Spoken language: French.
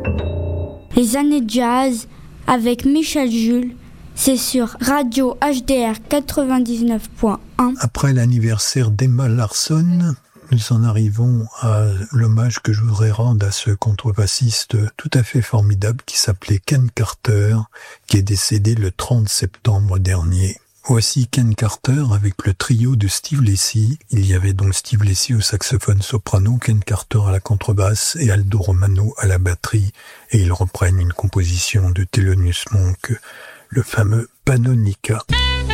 Les années jazz avec Michel Jules, c'est sur Radio HDR 99.1. Après l'anniversaire d'Emma Larsson, nous en arrivons à l'hommage que je voudrais rendre à ce contrebassiste tout à fait formidable qui s'appelait Ken Carter, qui est décédé le 30 septembre dernier. Voici Ken Carter avec le trio de Steve Lacy. Il y avait donc Steve Lacy au saxophone soprano, Ken Carter à la contrebasse et Aldo Romano à la batterie. Et ils reprennent une composition de Thelonious Monk, le fameux Pannonica.